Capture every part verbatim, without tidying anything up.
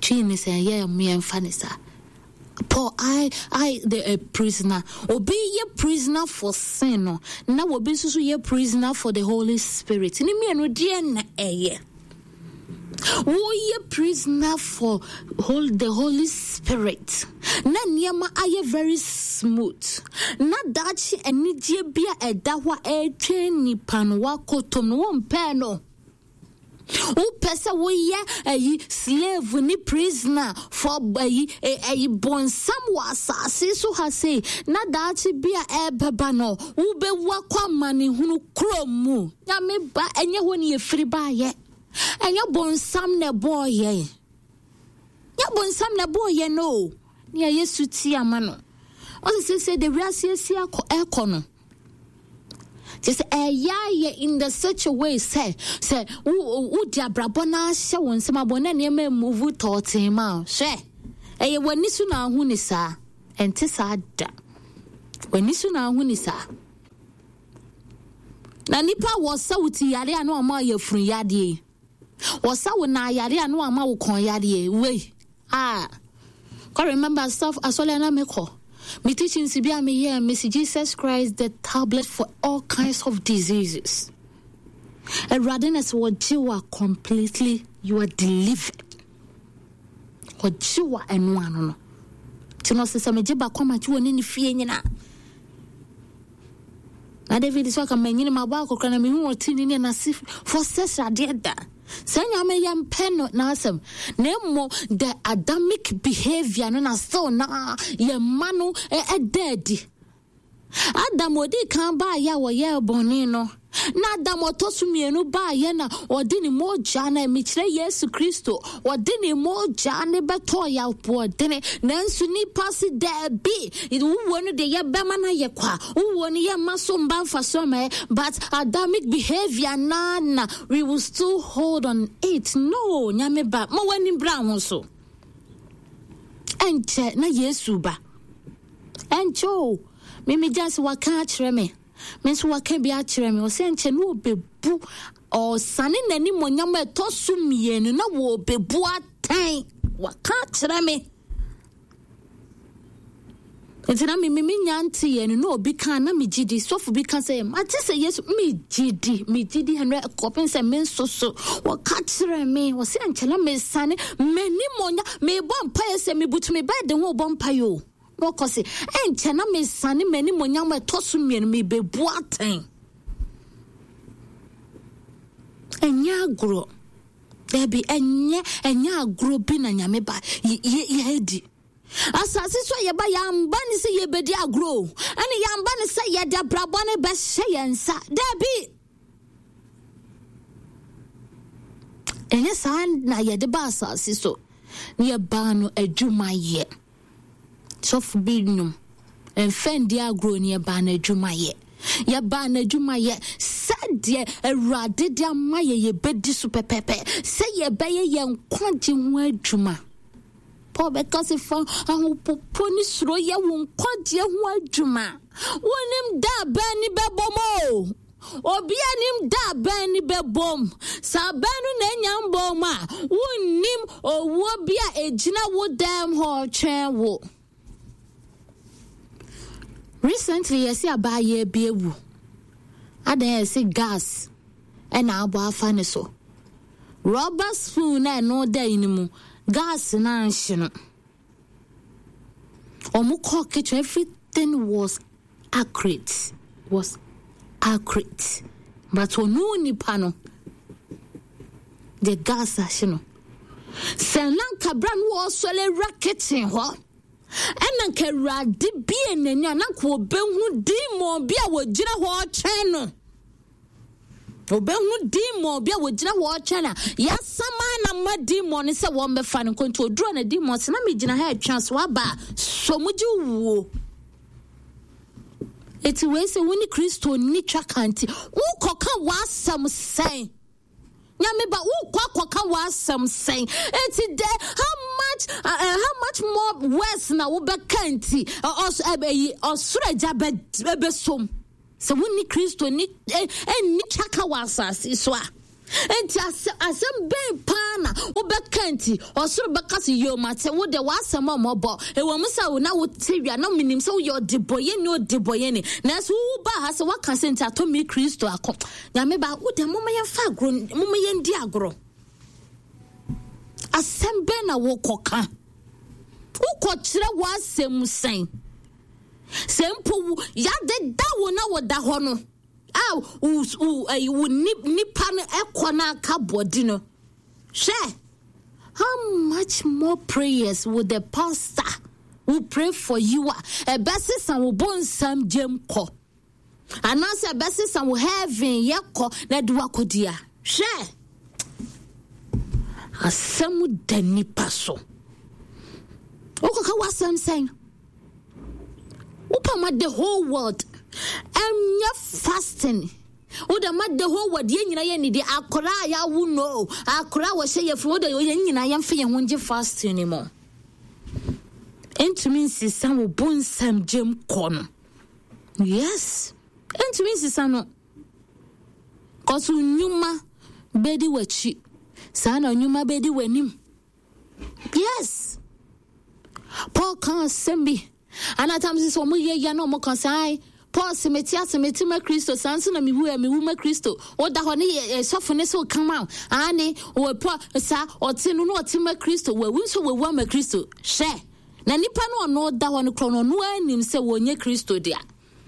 Chin is a yeah, me and Fanisa. Paul, I, I, the a prisoner. Obey a prisoner for sin. Now, will be so a prisoner for the Holy Spirit. Ni me and dear na eh. Oh, ye prisoner for hold the Holy Spirit. Na niyama aye very smooth. Na dachi eni je bia edawa e twen nipan wa kotom no mpe no. O pesa wo ye ayi slave ni prisoner for ayi ayi bonsam wa asase so ha say na dachi bia e beba no wo be wa kwama ne hunu kromu. Ya me ba enye ho ne efiri ba ye. Enya bonsam ne boy ye. Ya bonsam ne boy ye no. Nia Yesu ti amano. O say say the real see ekono. Just a ya in the such a way say say wo dia brabona hye won sema bona ne ma move totin ma. She. Eye wani su na hu ni sa. Ente sa da. Wani su na hu ni sa. Na nipa wo sa wuti yare anu ama ye fun yade. Wasa wona yare anu ama wo kon yare we ah can remember stuff asole na meko me teaching si bia me here Miss Jesus Christ the tablet for all kinds of diseases and radness what you are completely you are delivered what you are and one no tino se se me ba kwama ti woni ni fie nyina na David so ka manyini maba akokra na me hu otini ni na sif for sesa radeda Senya me yam pen na asem na mo the Adamic behavior no na still na ye manu e ededi Adam odi kan ba ya wo ye boni no na Adam otosu mienu ba ye na odi ni moja na mi kire Yesu Kristo odi ni moja ne beto ya po odi na nsu ni pasi de bi wo no de ye bema na ye kwa wo ni ye maso mba faso me but Adamic behavior na na we will still hold on it no nyame ba mo wani bra ho so enche na Yesu ba encho Mimi just waka akire me. Me so waka bi akire me. O se nche no obebu o sane nani monyam etosu mienu na wo obebu atan. Waka akire me. Entina me me nyanti ye no obi kan na me gidi sofu bi kan say ma ti say yes me gidi me gidi hundred kopin say me so so waka akire me. O se nche na me sane me ni monya me bompa ye say me butu me bed ho bompa yo. No cause enche na me sane mani monyam etosu mienu me bebu aten enya agro debi enye enya agro bi na nyame ba ye ye di asase so ye ba yamba ni se ye bedi agro ani yamba ni se ye da brabo ne be hye yensa debi enye san na ye de ba asase so ni ye ba no adwuma ye sof binum en fendi agro ni e ba na adwuma ye ye ba na adwuma ye sadie awrade de amaye ye bedi so pepepe se ye be ye nkwaje ho adwuma po be kase fa ahu popo ni suro ye wo nkwaje ho adwuma wonim da ba ni bebomo obi anim da ba ni bebom sa ba no na nyambom a wonim owo bia ejina wo dam ho twen wo. Recently, I see a buy ye be wu. I then see gas and I buy funny so. Rubber spoon and no day anymore. Gas and ancient. Omu cockage, everything was accurate. Was accurate. But on no ni pano. The gas ashino. Senanka brand was sole racketing what? Ena ke radi bie nenya na ko behu dimo bia wojira ho cheno obehu dimo bia wojira ho chena ya sama na madimo ne se wo mbefa ne konto oduro na dimo se na megina ha atwa so aba so muji wo eti we se woni Kristo ni twakanti wo koka wasam sen nyame ba wo kwa koka wasam sen eti de how much uh, uh, how much more worse na wo be kanti os ebeyi osuraja be be som se woni Kristo ni eh ni chaka wasasi so a enti asem ben pana wo bekanti osoro bekase yo mate wo de wasem omobo e wo musa wo na wo tewia na minim se wo yo deboye ni o deboye ni na so wo ba ha se waka senti atomi Kristo akọ nyame ba wo de moma ye fa agro moma ye ndi agro asem ben na wo koka wo ko kire wasem sen sempo ya de da wo na wo da ho no ah u u ai wo nipa no ekona ka body no share how much more prayers would the pastor who pray for you a best san wo bon sam jem ko anase best san wo heaven ye ko na de wakodia share asem da nipa so okoka wasam sen upama the whole world em ya fasting o da mad the whole world ye nyina ye ni de akora ya wu no akora wo hye ye fro de ye nyina ye mfe ye ho nge fasting ni mo entumi nsisa wo bonsam jem kono yes entumi nsisa no koso nyuma bedi wachi sana nyuma bedi wanim yes Paul kan sembi anatamsi so mo ye ya no mo kan sai Paul semeti asemeti ma Kristo sanso na miwu ya miwu ma Kristo oda ho ne sofo ne so come out ani o Paul sa oti no no oti ma Kristo we wunso we wa ma Kristo she na nipa no no da ho no krono no anim se wonye Kristo dia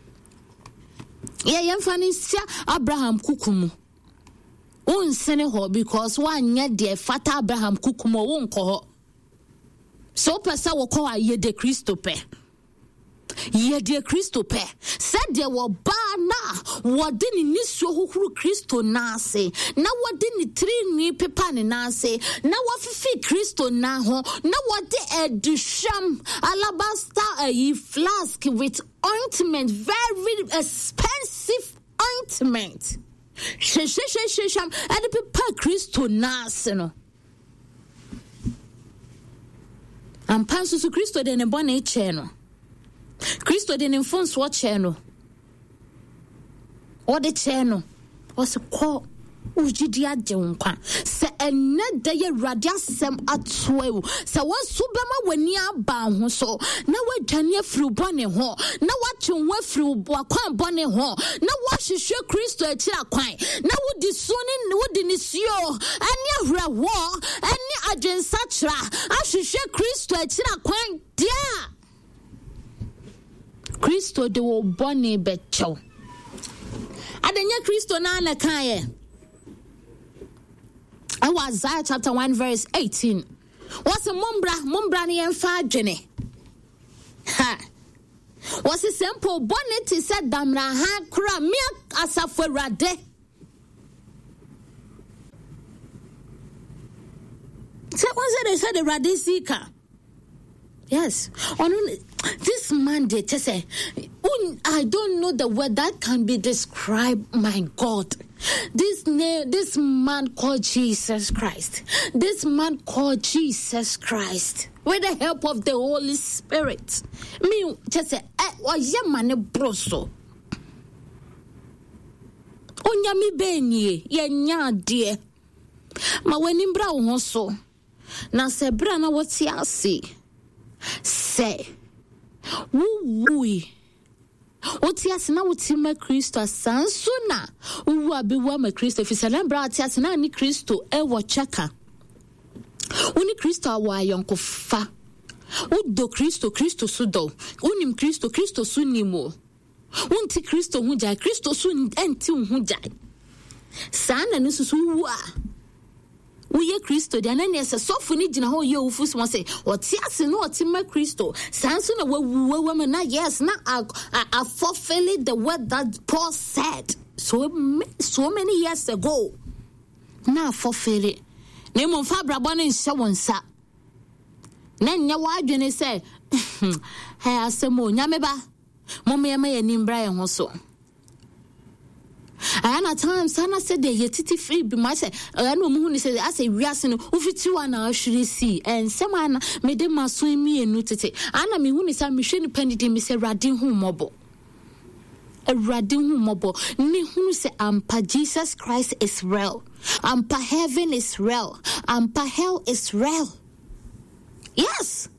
ye yemfa ni sia Abraham kukumu unsene ho because wanya de fata Abraham kukumu wo nko ho so pesa wo ko aye de Kristo pe ye de Kristo pe said there were bana wodini ni so hukuru Kristo na se na wodini three ni pepa ni na se na wafifi Kristo na ho na wode edusham alabaster a flask with ointment, very expensive ointment she she she she sham and the pepa Kristo na se no ampanso su Kristo de ne bone eche no Kristo de ne mfonso o che no o de che no o se ko ujidi agye nkwa se enne de ye Awurade asem atoewo se wonsu bema wani aba ho so na wadwane afiri bone ho na watwenwa afiri akwan bone ho na wahwehwe Kristo akira kwan na wodi suni wodi ni sio ani ahrawo ani agensachra ahwehwe Kristo akira kwan dia Kristo de wo bone becho adenya Kristo na na kan ye I was Isaiah chapter one verse eighteen. What's a mumbra, mumbra ni emfa adwene. Ha. What's a simple bonnet said damra ha kra me asafo Awurade. So what's it they said the Awurade seeker? Yes. On this Monday to say I don't know the word that can be described, my God. This name, this man called Jesus Christ. This man called Jesus Christ. With the help of the Holy Spirit. Me just say, eh, wa yemane broso. Onya mi benye, ye nya die. Ma weni mbra uhoso. Na se bra na woti ase. Se. Wu wui. Oti asina wuti ma Kristo asanso na uwu abewa ma Kristo fisalembra ati asina ni Kristo e wo chaka uni Kristo awa yonkofa udo Kristo Kristo sudo unim Kristo Kristo sunimo unti Kristo huja Kristo sun enti huja sana ni susu wa uye Kristo dia na ne se sofo ni gina ho ye ofus mo se oti ase no oti ma Kristo sanso na wawu wawu na yes na a, a, a fulfill the word that Paul said so so many years ago na fulfill it na mo fa brabo ne nse wonsa na nya wa adwene se ha asemo nyame ba mo me ma ye nimbra ye ho so Ayana time sana said the yetiti free be my say no mu ni say as a wiase no ufiti wa na ahwere si and semana me de maso mi enu tete ana me hu ni say me hwe ni panidi me say Awurade hu mobo Awurade hu mobo ni hunu se ampa Jesus Christ is real. Ampa heaven is real. Ampa hell is real. Yes.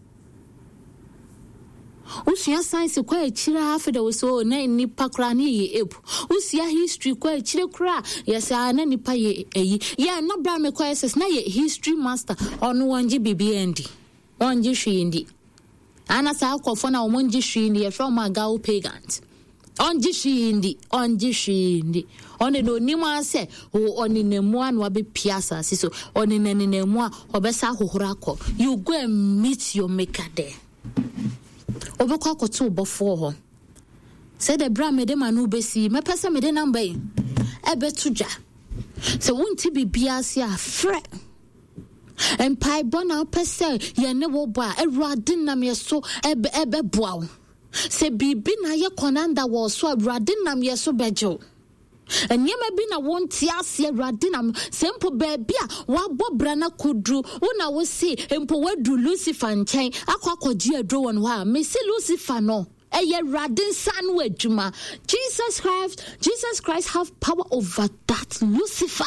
Usia science kwa echira afa da so na nipa kra na ye ep. Usia history kwa echire kra yes na nipa ye eyi. Ya na bra me kwa ss na ye history master onu wonje bibi endi. Wonje hwindi. Ana sa akofo na omonje hwindi ye from agaw pagans. Onje hwindi, onje hwindi. One do ni ma se o oni nemu anu abe piasa so oni nani nemu a obesa hohora ko. You go and meet your maker there. Obekwa koto bofo ho se de bra me de manu besi me pese me de number e betuja se wonti bibia se afre empai bona pese ye ne wo bo a Awurade nam ye so ebe ebe boa se bibi na ye konanda wo so Awurade nam ye so bejo enyema bi na wonti ase Awurade nam sempo baabi a wabɔ bra na kodru wona wo se empo wadu Lucifer nkyɛn akwa akɔgye adro won ho a me se Lucifer no eye Awurade nsa no adwuma. Jesus Christ Jesus Christ have power over that Lucifer.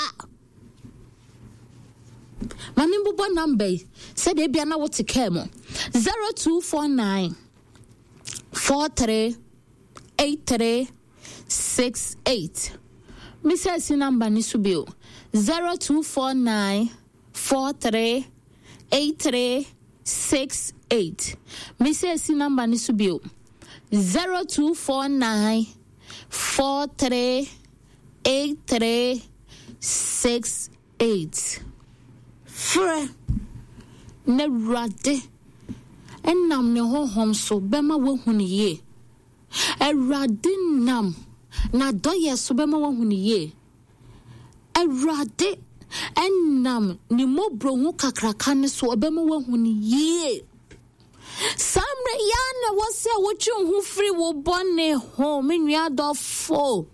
Mami mbobo number said e bia na wo te care mo zero two four nine four three eight three six eight. Missus number ni subio zero two four nine four three eight three six eight. Missus number ni subio zero two four nine four three eight three six eight. Fre ne rade enam ne honhom so bema wo hunu ye. Erade nam na doye so bema wo hunu ye. Erade enam ni mobro hu kakraka ne so bema wo hunu ye. Samre ya na wo se wo twu hu free wo bone ho me nua dofo.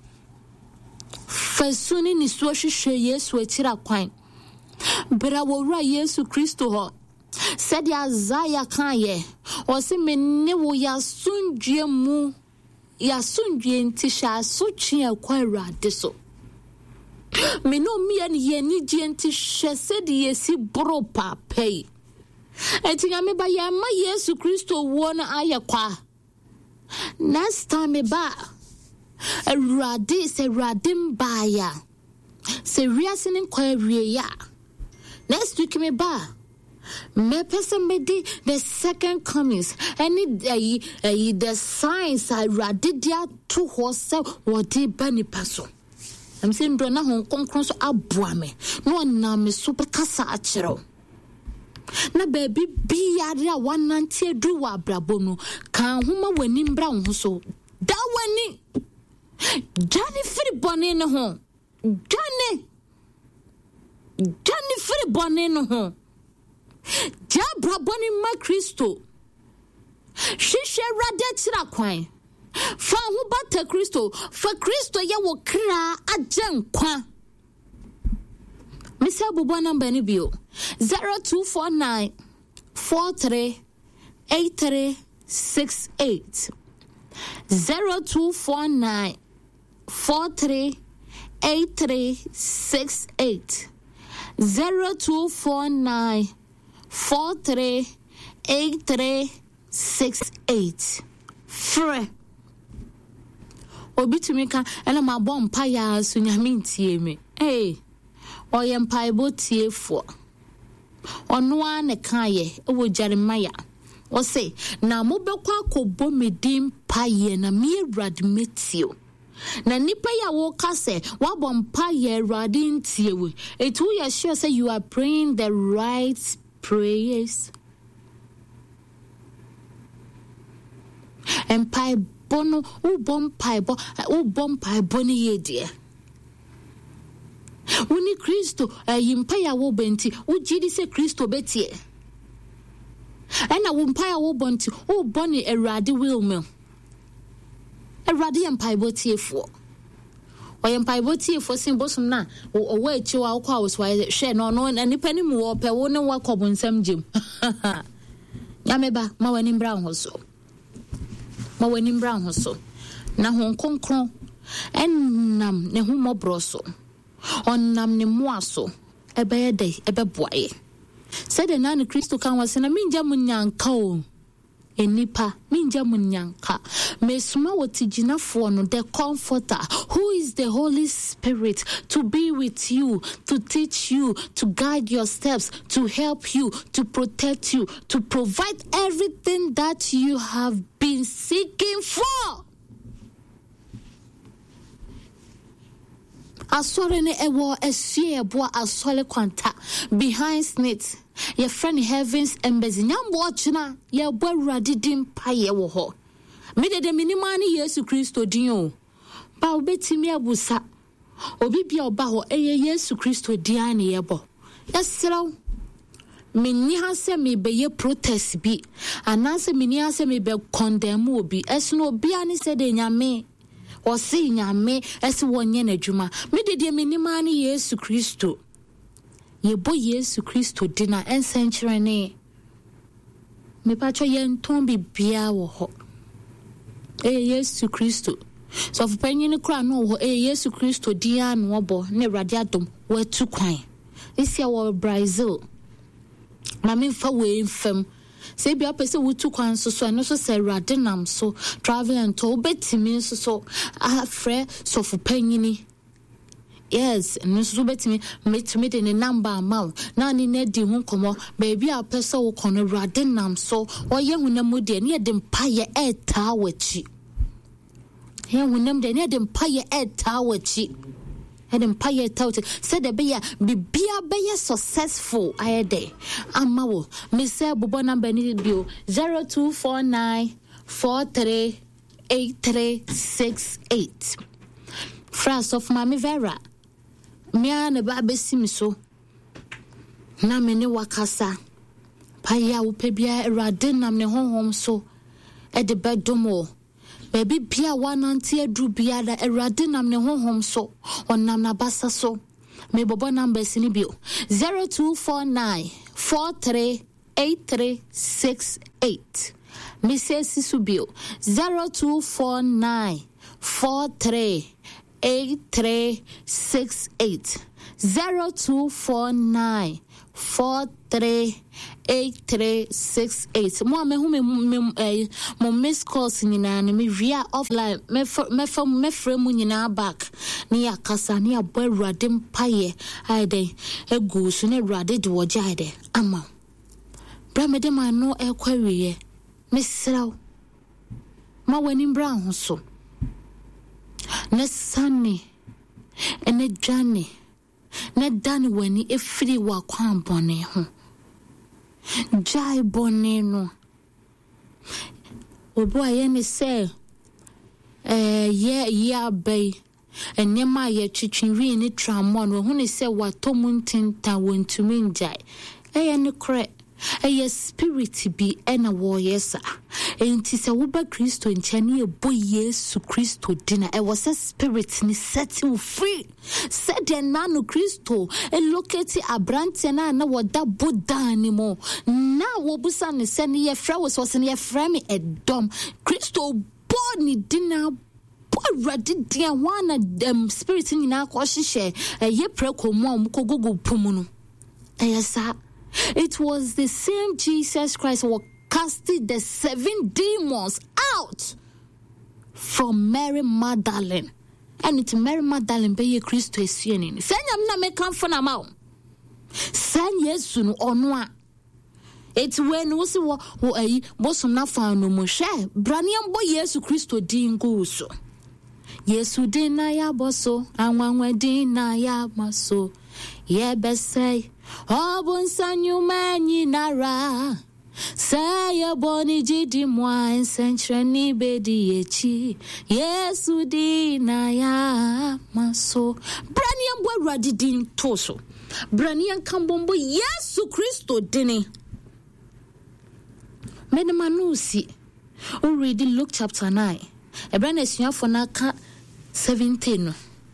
Fasuni ni so hwehwe Yesu atira kwan. Bra wo ra Yesu Kristo ho. Said Isaiah kanye o se me ne wo ya sundue mu ya sundue ntisha so twe akwa Awurade so. Me no mi an ye ni je ntisha said yesi bro papai. Etinga me ba ya ma Yesu Kristo wo na ayekwa. Next time me ba Awurade se Awurade mba ya. Se riase ne kwa wie ya. Next week me ba me person me di the second comings any uh, uh, the signs I radidia to horse what di bani paso. I'm saying do na hon konkron so aboa me no na me super kasa achero na baby bi yare a wanante adu wa brabo no kan homa wani mbra wo so da wani Johnny free bone no ho Johnny Johnny free bone no ho Jabra boni ma Kristo. Shishe rade tira kwan. Fa hu bata Kristo. Fa Kristo ye wo kra ajen kwa. Misa bubo number ni bio. zero two four nine four three eight three six eight. zero two four nine four three eight three six eight. zero two four nine four three eight three six eight. Fre obi tumika ela ma bom pa ya so nyame ntie me eh oyem pa ebo tie fo ono ane kan ye e wo Jeremiah o say na mo bekwa akobo medim pa ye na me Awurade metio na nipa ya wo kase wa bom pa ye Awurade ntie we it will assure say you are praying the right prayers. And pai bono u bom pai bo u bom pai boni ye dear. Uni Kristo yimpa ya wo benti u jidi se Kristo betie. Ena wo mpa ya wo bonti u boni Awurade will me. Awurade yimpa botiefo. Oyempa botiefo sin bosum na o wa echi wa kwa wo so hwe no no nipa ni mu wo pe wo ne wa kobonsam jim. Nyameba ma wani mbra ho so. Ma wani mbra ho so. na hon konkron ennam ne humobro so onnam ne moaso ebeye dey ebeboaye said the nana Christo kan was na minja munyanka o enipa minja munyanka mesuma wotijinafo no the comforter who is the Holy Spirit to be with you, to teach you, to guide your steps, to help you, to protect you, to provide everything that you have been seeking for. Asore ne ewo esie ebo asole kwanta behind snit your friend heavens embassy nyambo ochina ye bo awurade din paye wo ho me de de minima ne Yesu Kristo din o ba obetimi abusa obi bia oba ho eye Yesu Kristo din ane ye bo yesrew menni ha se me be ye protest bi anase menni ha se me be condemn obi esno obi ani se de nyame o se nyame ese wonye na dwuma me de de minima ne Yesu Kristo ye bo Yesu Kristo dina ensenkyere ne me pacho ye nton bibia wo ho e Yesu Kristo so for penyin kra no ho e Yesu Kristo dia no obo ne Awurade adom wa tu kwan isi wo Brazil ma me fa we mfam se bia pese wo tu kwan so so no so se Awurade nam so travel and to betimi so so afre so for penyin. Yes, no so betimi metimi de ne number amount na ni na di hu komo baby a pese wo kono Awurade nam so oye hunam de ne de mpaye eta wachi he hunam de ne de mpaye eta wachi he de mpaye eta wachi said the be bibia be successful ayede amawo me say bobo number ni bio zero two four nine four three eight three six eight France of Mami Vera me ana ba besim so na me ne wakasa paya wo pebia Awurade nam ne honhom so e de bedomo baby bia wanante adru bia da Awurade nam ne honhom so onam na basa so me bobo numbers ni bio zero two four nine four three eight three six eight me say sisu bio zero two four nine four three eight three six eight zero two four nine four three eight three six eight mo me hu me eh mo miss calls nyina na me via offline me me from me frame nyina back ni akasa ni abo Awurade mpaye aide egu so na Awurade de wo jaide ama bra me de ma no e kwawiye me sraw ma wani bra ho so na sane ene dwane na dane wani efiri wa kwan bone ho jai bone no obo aye ne se eh ye ya bay enema ye twitwinwi ni tramon wo hu ne se watomuntinta wontumi njai eye ne kre eye spirit bi ena wo yesa enti se wo ba Kristo nchane e bo Yesu Kristo dina e was a spirit ni set you free said the nano Kristo e locate abrante na na woda boda ni mo na wo busa ne se ne ye fra wo so se ne ye fra me edom Kristo bo ni dina Awurade dia wana dem spirit ni na ko hihye e ye preko mo am ko gogo pumu no eyesa. It was the same Jesus Christ who casted the seven demons out from Mary Magdalene. And it's Mary Magdalene be ye Christo esieni. Senya na me kan for na ma. Sen Yesu no onwa. It's when we see wo ayi bosom na fa no mo hwe. Braniam bo Yesu Kristo din go so. Yesu din na ya boso, anwanwa din na ya maso. Ye besay Obun sanyu mani nara say a boni jidi mwa sentrani bedi echi Yesu di na ya maso Branian boy radidin toso Branian kambombo Yesu Kristo dini Medemanusi o read Luke chapter nine e brana esuya for naka seventeen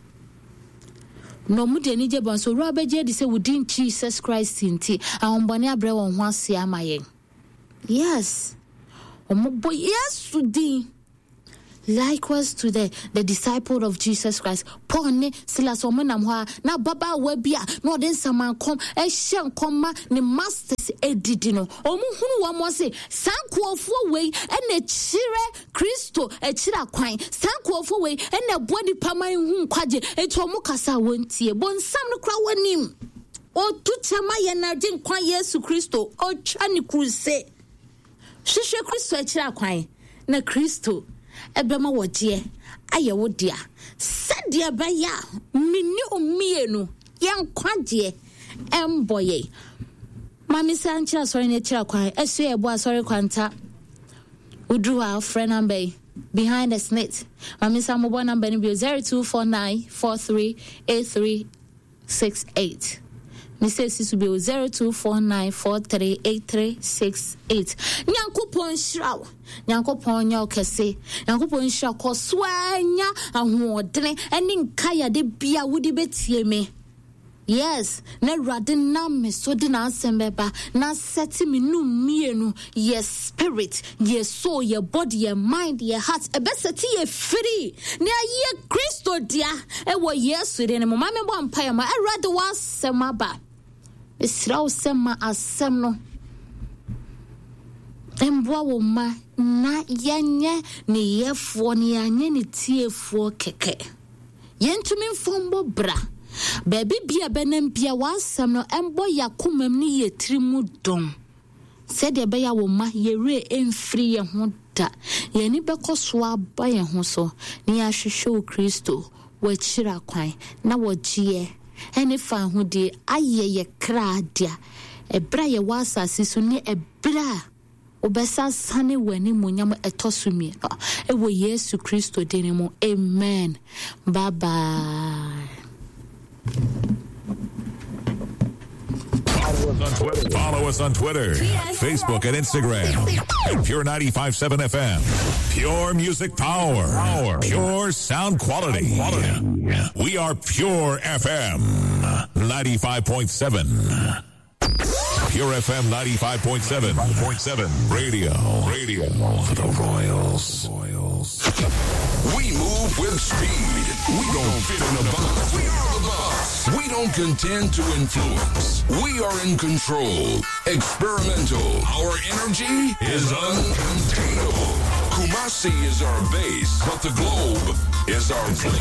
no mude ni jeban so ro abeje di se within Jesus Christ inti ahombone abre won ho ase amayen yes omobo Yesu din likewise to the the disciple of Jesus Christ. Paul ne Silas omenam ho na baba wa bia na ode nsaman kom e hye nkoma ne masters edidi no omu hunu wa mo se sankoofo wei e na chire Kristo e chira kwan sankoofo wei e na bodi paman hu nkwaje eto omu kasa wontie bonsam no kra wanim o tuchama ye na din kwan Yesu Kristo o twa ne kruse hwehwe Kristo e chira kwan na Kristo ebema wodie aye wodia sadia baya mini omienu yankwaje emboye mami sanchira sorry ne chira kwan eso ye bo sorry kwanta udru our friend number behind the snit mami sa mobile number ni bi zero two four nine four three eight three six eight. Missus Subi zero two four nine four three eight three six eight. Nyankopon shraw. Nyankopon nya okese. Nyankopon shraw ko swanya ahoodene ene nkaya de bia wudi betie me. Yes, na rade na me so de na asembeba na seti me nu mienu ye spirit, ye soul, ye body, ye mind, ye heart e be seti ye free. Na ye Kristo dia e wo Yesu de ne mo ma me bo ampa ma e rade wa semaba. Israel sema asem no emboa wo ma na yenye ne yefo ne anye ne tiefo keke yentumi mfombo bra baby bia benem bia wansam no embo yakomam ne yetrimu dom said de beya wo ma yere emfiri ye ho da ye ni bekoso aba ye ho so ne ya hwehwe Kristo wa chira kwan na wo gie ene fa ho de aye ye kra dia ebra ye wasase so ne ebra obesa sane wani munyam etosumi no e wo Yesu Kristo de ne mo amen bye bye. Follow us on Twitter, Facebook, and Instagram at Pure ninety-five point seven F M. Pure music power. Power. Pure sound quality. quality. We are Pure F M ninety-five point seven. Pure F M ninety-five point seven. Radio. Radio for the Royals. Royals. We move with speed. We don't fit in a box. We are the boss. We don't contend to influence. We are in control. Experimental. Our energy is uncontainable. Kumasi is our base, but the globe is our place.